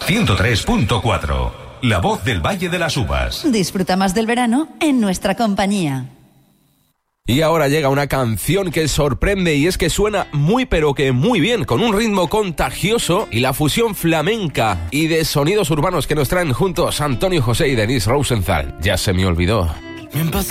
103.4. La voz del Valle de las Uvas. Disfruta más del verano en nuestra compañía. Y ahora llega una canción que sorprende y es que suena muy pero que muy bien, con un ritmo contagioso y la fusión flamenca y de sonidos urbanos que nos traen juntos Antonio José y Denise Rosenthal. Ya se me olvidó.